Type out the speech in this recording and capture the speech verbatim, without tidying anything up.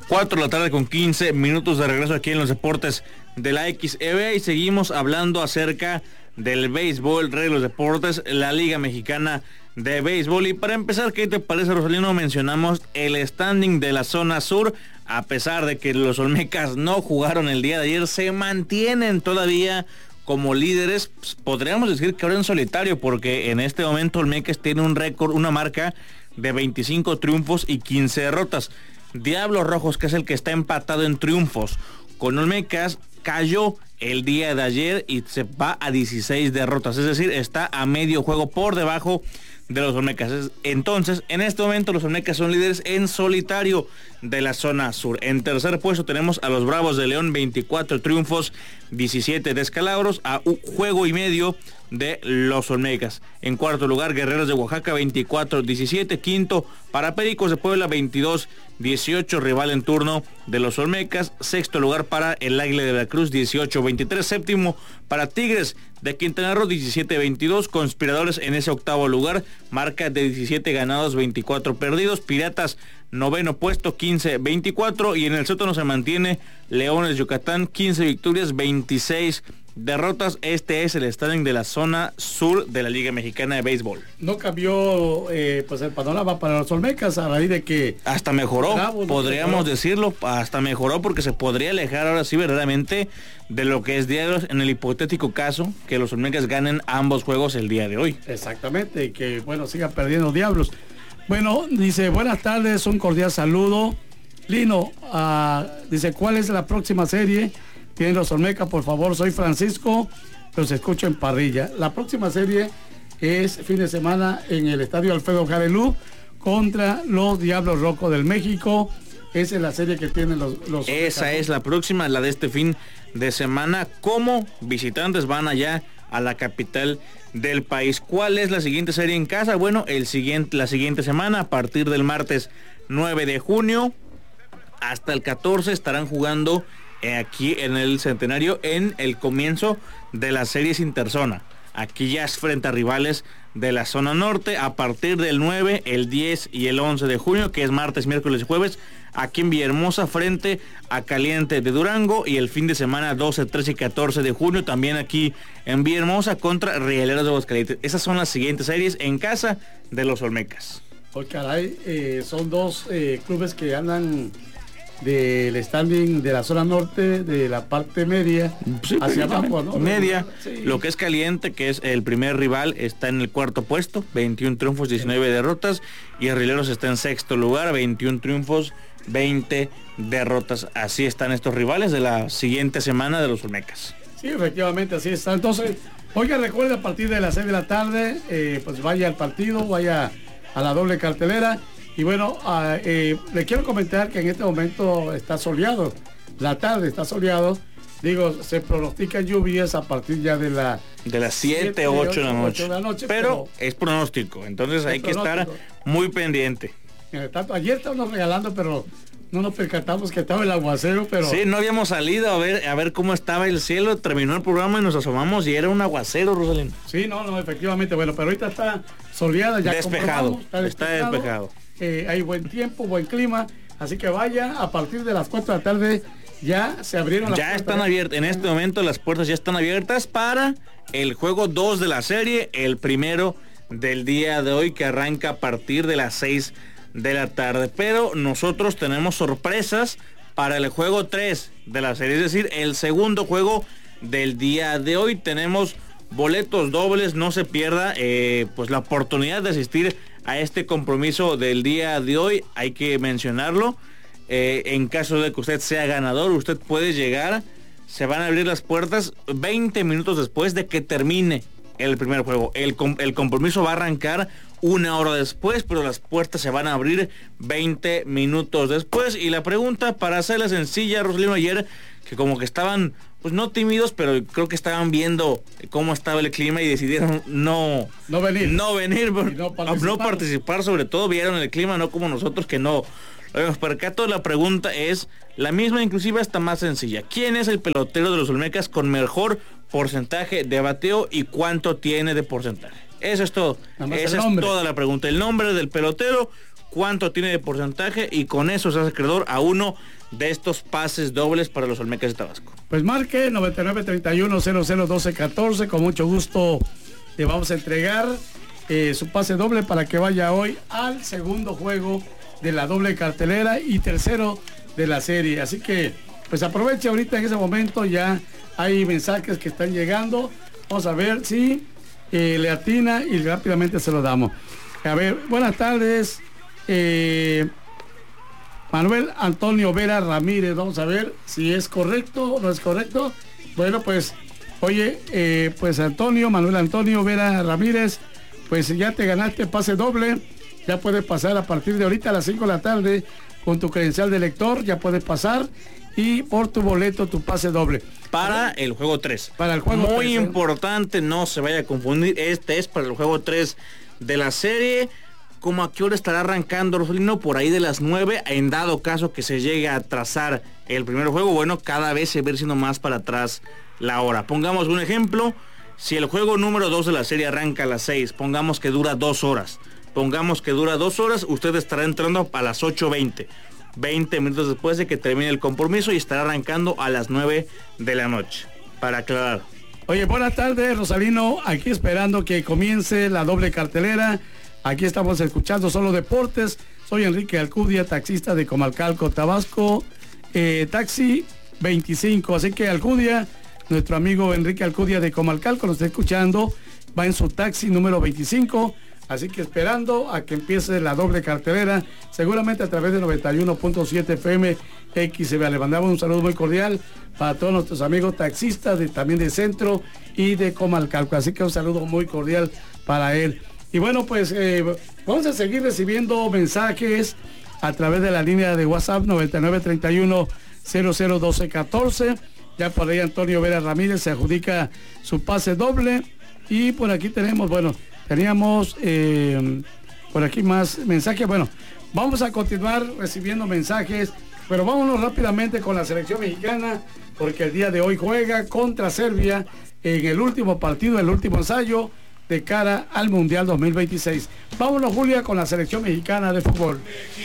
cuatro de la tarde con quince minutos de regreso aquí en los deportes de la X E B y seguimos hablando acerca del béisbol, rey de los deportes, la Liga Mexicana de Béisbol. Y para empezar, ¿qué te parece, Rosalino? Mencionamos el standing de la zona sur. A pesar de que los Olmecas no jugaron el día de ayer, se mantienen todavía como líderes. Pues, podríamos decir que ahora en solitario, porque en este momento Olmecas tiene un récord, una marca de veinticinco triunfos y quince derrotas. Diablos Rojos, que es el que está empatado en triunfos con Olmecas, cayó el día de ayer y se va a dieciséis derrotas, es decir, está a medio juego por debajo de los Olmecas. Entonces, en este momento los Olmecas son líderes en solitario de la zona sur. En tercer puesto tenemos a los Bravos de León, veinticuatro triunfos, diecisiete descalabros, a un juego y medio de los Olmecas. En cuarto lugar, Guerreros de Oaxaca, veinticuatro diecisiete. Quinto, para Pericos de Puebla, veintidós dieciocho, rival en turno de los Olmecas. Sexto lugar para el Águila de Veracruz, dieciocho veintitrés. Séptimo para Tigres de Quintana Roo, diecisiete veintidós. Conspiradores en ese octavo lugar, marca de diecisiete ganados, veinticuatro perdidos. Piratas, noveno puesto, quince veinticuatro. Y en el sótano se mantiene Leones Yucatán, quince victorias, veintiséis derrotas. Este es el standing de la zona sur de la Liga Mexicana de Béisbol. No cambió eh, pues el panorama para los Olmecas a raíz de que hasta mejoró, Bravo, podríamos mejoró. decirlo, hasta mejoró, porque se podría alejar ahora sí verdaderamente de lo que es Diablos en el hipotético caso que los Olmecas ganen ambos juegos el día de hoy. Exactamente, y que bueno, sigan perdiendo Diablos. Bueno, dice, buenas tardes, un cordial saludo. Lino, uh, dice, ¿cuál es la próxima serie? Tienen los Olmecas, por favor, soy Francisco, los escucho en Parrilla. La próxima serie es fin de semana en el Estadio Alfredo Jarelú contra los Diablos Rojos del México. Esa es la serie que tienen los, los Esa Olmecas. Es la próxima, la de este fin de semana. Como visitantes van allá a la capital del país. ¿Cuál es la siguiente serie en casa? Bueno, el siguiente, la siguiente semana, a partir del martes nueve de junio hasta el catorce, estarán jugando aquí en el Centenario en el comienzo de las series interzona. Aquí ya es frente a rivales de la zona norte. A partir del nueve, el diez y el once de junio, que es martes, miércoles y jueves, aquí en Villahermosa frente a Caliente de Durango. Y el fin de semana doce, trece y catorce de junio también aquí en Villahermosa contra Rieleros de Aguascalientes. Esas son las siguientes series en casa de los Olmecas. Oh, caray, eh, son dos eh, clubes que andan del standing de la zona norte, de la parte media, sí, hacia abajo, ¿no? Media, sí. Lo que es Caliente, que es el primer rival, está en el cuarto puesto, veintiún triunfos, diecinueve sí. derrotas, y el Rieleros está en sexto lugar, veintiún triunfos, veinte derrotas. Así están estos rivales de la siguiente semana de los Olmecas. Sí, efectivamente, así está. Entonces, oiga, recuerda, a partir de las seis de la tarde, eh, pues vaya al partido, vaya a la doble cartelera. Y bueno, uh, eh, le quiero comentar que en este momento está soleado, la tarde está soleado, digo, se pronostican lluvias a partir ya de la de las siete, ocho de la noche, de la noche pero, pero es pronóstico, entonces hay que estar muy pendiente. Tanto, ayer estábamos regalando, pero no nos percatamos que estaba el aguacero, pero... Sí, no habíamos salido a ver a ver cómo estaba el cielo, terminó el programa y nos asomamos y era un aguacero, Rosalín. Sí, no, no, efectivamente, bueno, pero ahorita está soleada, ya despejado, está despejado. Está despejado. Eh, hay buen tiempo, buen clima, así que vaya, a partir de las cuatro de la tarde ya se abrieron las ya puertas. Están abiertas, en este momento las puertas ya están abiertas para el juego dos de la serie, el primero del día de hoy, que arranca a partir de las seis de la tarde, pero nosotros tenemos sorpresas para el juego tres de la serie, es decir, el segundo juego del día de hoy. Tenemos boletos dobles, no se pierda eh, pues la oportunidad de asistir a este compromiso del día de hoy. Hay que mencionarlo, eh, en caso de que usted sea ganador, usted puede llegar, se van a abrir las puertas veinte minutos después de que termine el primer juego. El, el compromiso va a arrancar una hora después, pero las puertas se van a abrir veinte minutos después. Y la pregunta, para hacerla sencilla, Rosalino, ayer que como que estaban, pues no tímidos, pero creo que estaban viendo cómo estaba el clima y decidieron no no venir, no venir, no participar. no participar, sobre todo vieron el clima, no como nosotros que no lo vemos percatado. La pregunta es la misma, inclusive hasta más sencilla. ¿Quién es el pelotero de los Olmecas con mejor porcentaje de bateo y cuánto tiene de porcentaje? Eso es todo. Esa es toda la pregunta. El nombre del pelotero, cuánto tiene de porcentaje, y con eso se hace acreedor a uno de estos pases dobles para los Olmecas de Tabasco? Pues marque noventa y nueve treinta y uno cero cero doce catorce, con mucho gusto le vamos a entregar eh, su pase doble para que vaya hoy al segundo juego de la doble cartelera y tercero de la serie. Así que pues aproveche ahorita, en ese momento ya hay mensajes que están llegando. Vamos a ver si eh, le atina y rápidamente se lo damos. A ver, buenas tardes. Eh, Manuel Antonio Vera Ramírez, vamos a ver si es correcto o no es correcto. Bueno, pues, oye, eh, pues Antonio, Manuel Antonio Vera Ramírez, pues ya te ganaste pase doble. Ya puedes pasar a partir de ahorita a las cinco de la tarde con tu credencial de lector, ya puedes pasar y por tu boleto, tu pase doble. Para el juego tres. Para el juego Muy tres, ¿eh? importante, no se vaya a confundir, este es para el juego tres de la serie. ¿Cómo a qué hora estará arrancando, Rosalino? Por ahí de las nueve, en dado caso que se llegue a atrasar el primer juego, bueno, cada vez se va siendo más para atrás la hora. Pongamos un ejemplo, si el juego número dos de la serie arranca a las seis, pongamos que dura dos horas. Pongamos que dura dos horas, usted estará entrando a las ocho veinte. veinte minutos después de que termine el compromiso y estará arrancando a las nueve de la noche. Para aclarar. Oye, buenas tardes, Rosalino. Aquí esperando que comience la doble cartelera. Aquí estamos escuchando Solo Deportes. Soy Enrique Alcudia, taxista de Comalcalco, Tabasco. Eh, taxi veinticinco. Así que Alcudia, nuestro amigo Enrique Alcudia de Comalcalco, lo está escuchando. Va en su taxi número veinticinco. Así que esperando a que empiece la doble cartelera, seguramente a través de noventa y uno punto siete F M X B A. Le mandamos un saludo muy cordial para todos nuestros amigos taxistas de, también de Centro y de Comalcalco. Así que un saludo muy cordial para él. Y bueno, pues eh, vamos a seguir recibiendo mensajes a través de la línea de WhatsApp noventa y nueve treinta y uno cero cero doce catorce. Ya por ahí Antonio Vera Ramírez se adjudica su pase doble. Y por aquí tenemos, bueno, teníamos eh, por aquí más mensajes. Bueno, vamos a continuar recibiendo mensajes, pero vámonos rápidamente con la selección mexicana, porque el día de hoy juega contra Serbia en el último partido, el último ensayo de cara al Mundial dos mil veintiséis. Vámonos, Julia, con la selección mexicana de fútbol.